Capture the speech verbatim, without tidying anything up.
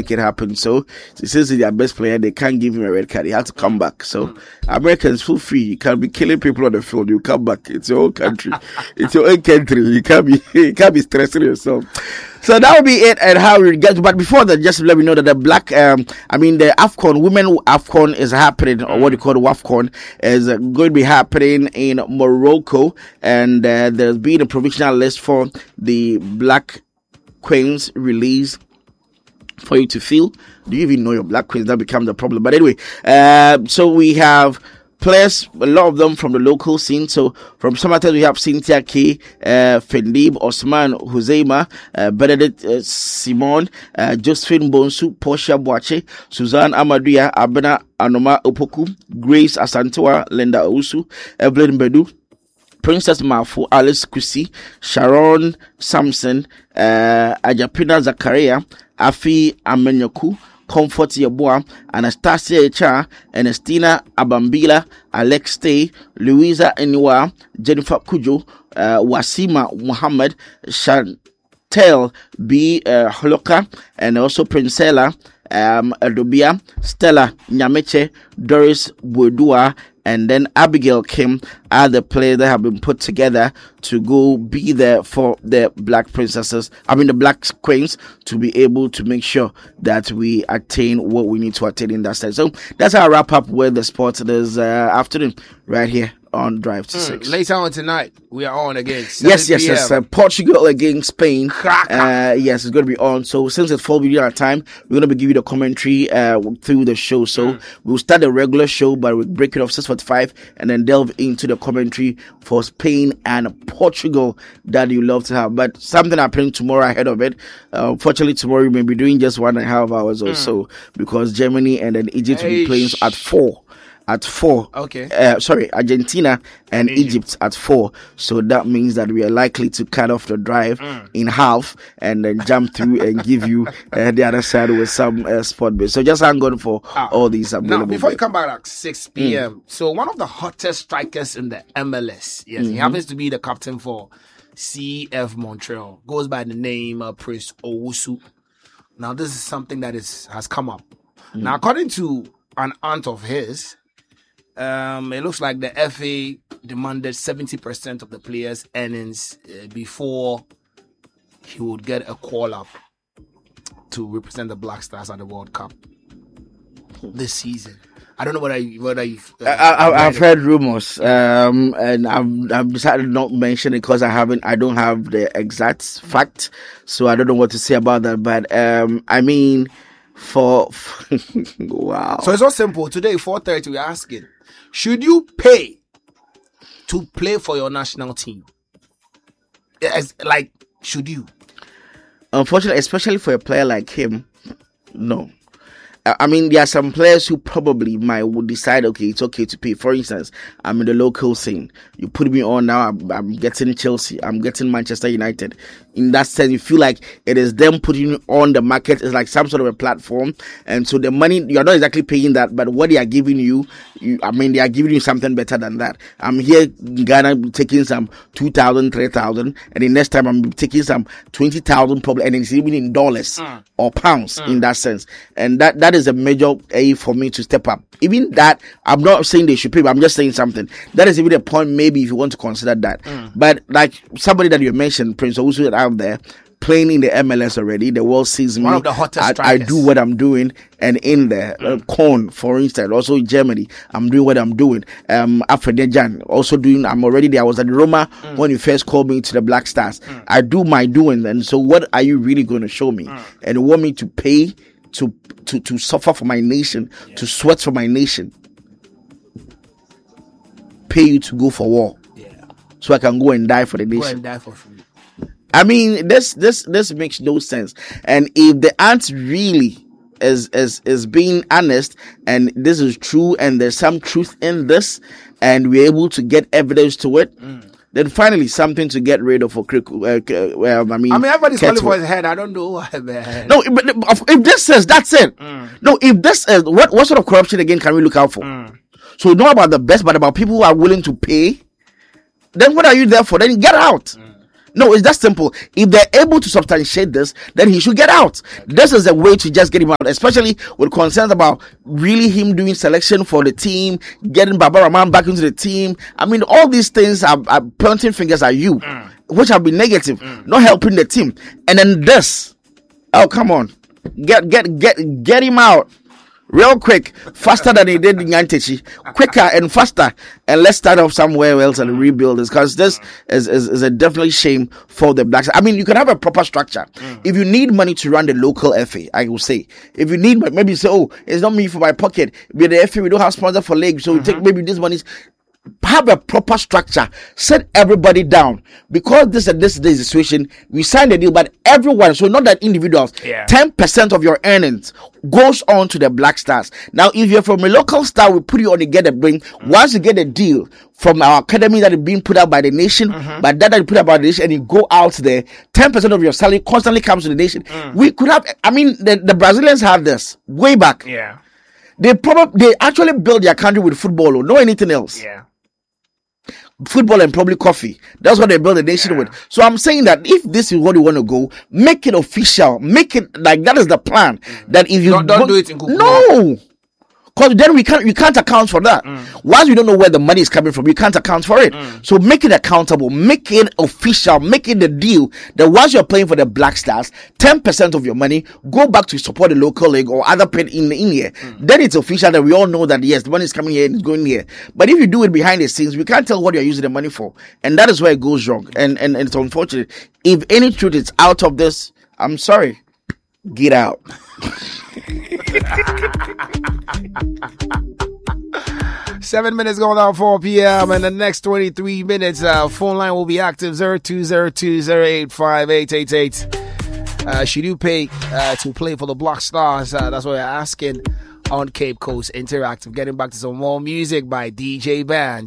make it happen. So since he's their best player, they can't give him a red card. He has to come back. So mm. Americans feel free. You can be killing people on the field. You come back. It's your own country. It's your own country. You can't be you can't be stressing yourself. So that will be it and how we get. But before that, just let me know that the black, um, I mean the AFCON, women AFCON is happening, or what you call the WAFCON, is uh, going to be happening in Morocco, and uh, there's been a provisional list for the Black Queens release for you to feel. Do you even know your Black Queens? That becomes the problem. But anyway, uh, so we have players, a lot of them from the local scene. So from Somerset, we have Cynthia K, uh, Fendib, Osman Huzeima, uh, Benedict uh, Simon, uh, Josephine Bonsu, Portia Boache, Suzanne Amaduya, Abena Anoma Opoku, Grace Asantewa, Linda Ousu, Evelyn Bedu, Princess Mafu, Alice Kusi, Sharon Samson, uh, Ajapina Zakaria, Afi Amenyoku, Comfort Yeboah, Anastasia Echa, Ernestina Abambila, Alex Tay, Louisa Eniwa, Jennifer Kujo, uh, Wasima Muhammad, Chantel B. Uh, Holoka, and also Princella um, Adobia, Stella Nyameche, Doris Bwedua, and then Abigail Kim are the players that have been put together to go be there for the Black Princesses, I mean the Black Queens, to be able to make sure that we attain what we need to attain in that stage. So that's how I wrap up with the sports this uh, afternoon right here on Drive to mm, Six. Later on tonight, we are on again. Yes, yes, yes. Uh, Portugal against Spain. Uh, yes, it's going to be on. So since it's four video at a time, we're going to be giving you the commentary uh, through the show. So mm. we'll start the regular show, but we'll break it off six forty-five and then delve into the commentary for Spain and Portugal that you love to have. But something happening tomorrow ahead of it. Uh, unfortunately, tomorrow we may be doing just one and a half hours or mm. so, because Germany and then Egypt will be playing at four. At four. Okay. Uh, sorry, Argentina and Egypt. Egypt at four. So that means that we are likely to cut off the drive mm. in half and then jump through and give you uh, the other side with some uh, sport base. So just hang on for ah. all these available. Now, before you come back at six p.m., mm. so one of the hottest strikers in the M L S, yes, mm-hmm. he happens to be the captain for C F Montreal, goes by the name of Prince Owusu. Now, this is something that is has come up. Mm. Now, according to an aunt of his, Um, it looks like the F A demanded seventy percent of the players' earnings uh, before he would get a call-up to represent the Black Stars at the World Cup this season. I don't know whether you, whether you've... Uh, I, I, I've heard rumors, um, and I've, I've decided not to mention it because I haven't, I don't have the exact fact, so I don't know what to say about that, but um, I mean, for... wow. So it's all simple. Today, four thirty, we're asking, should you pay to play for your national team? It's like, should you? Unfortunately, especially for a player like him, no. I mean, there are some players who probably might would decide, okay, it's okay to pay. For instance, I'm in the local scene. You put me on now, I'm, I'm getting Chelsea, I'm getting Manchester United. In that sense, you feel like it is them putting you on the market. It's like some sort of a platform. And so the money, you're not exactly paying that, but what they are giving you, you I mean, they are giving you something better than that. I'm here in Ghana taking some two thousand, three thousand, and the next time I'm taking some twenty thousand probably, and it's even in dollars mm. or pounds mm. in that sense. And that, that is a major A for me to step up. Even that, I'm not saying they should pay, but I'm just saying something. That is even a point maybe if you want to consider that. Mm. But like somebody that you mentioned, Prince Owusu out there, playing in the M L S already, the world sees me. One of the hottest I, I do what I'm doing, and in there, mm. uh, Korn, for instance, also in Germany, I'm doing what I'm doing. Um, Afredejan, also doing, I'm already there. I was at Roma mm. when you first called me to the Black Stars. Mm. I do my doing, and so what are you really going to show me? Mm. And you want me to pay to to to suffer for my nation, yeah. to sweat for my nation, pay you to go for war, yeah. so I can go and die for the nation. Go and die for free. I mean, this this this makes no sense. And if the aunt really is is is being honest, and this is true, and there's some truth in this, and we're able to get evidence to it, mm. then finally something to get rid of for uh, well, I mean, I mean, everybody's calling for his head. I don't know why, man. No, but if this says that's it. Mm. No, if this is what what sort of corruption again can we look out for? Mm. So not about the best, but about people who are willing to pay. Then what are you there for? Then get out. Mm. No, it's that simple. If they're able to substantiate this, then he should get out. This is a way to just get him out, especially with concerns about really him doing selection for the team, getting Baba Rahman back into the team. I mean, all these things are, are pointing fingers at you, mm. which have been negative, mm. not helping the team. And then this, oh, come on. Get, get, get, get him out. Real quick, faster than he did in Nyantechi, quicker and faster, and let's start off somewhere else and rebuild this, because this is, is, is a definitely shame for the Blacks. I mean, you can have a proper structure. Mm. If you need money to run the local F A, I will say, if you need, maybe say, oh, it's not me for my pocket, we're the F A, we don't have sponsor for league, so mm-hmm. we take maybe this money. Have a proper structure, set everybody down, because this and this is the situation. We signed the deal, but everyone, so not that individuals, ten percent of your earnings goes on to the Black Stars. Now, if you're from a local star, we put you on the get a bring. Mm-hmm. Once you get a deal from our academy that is being put out by the nation, mm-hmm. but that that is put out by the nation, and you go out there, ten percent of your salary constantly comes to the nation. Mm. We could have, I mean, the, the Brazilians have this way back. Yeah, they probably they actually build their country with football, or no anything else. Yeah. Football and probably coffee. That's what they build a nation yeah. with. So I'm saying that if this is what you want to go, make it official. Make it like that is the plan. Mm-hmm. That if you don't, don't go, do it in Kuku. No. Because then we can't, we can't account for that. Mm. Once we don't know where the money is coming from, we can't account for it. Mm. So make it accountable, make it official, make it the deal that once you're playing for the Black Stars, ten percent of your money go back to support the local league or other pay in, in here. Mm. Then it's official that we all know that yes, the money is coming here and it's going here. But if you do it behind the scenes, we can't tell what you're using the money for. And that is where it goes wrong. And, and, and it's unfortunate. If any truth is out of this, I'm sorry. Get out. Seven minutes going on four p.m. and the next twenty-three minutes, uh, phone line will be active zero two zero two zero eight five eight eight eight. Uh, should you pay uh, to play for the Black Stars? Uh, that's what we're asking on Cape Coast Interactive. Getting back to some more music by D J Bands.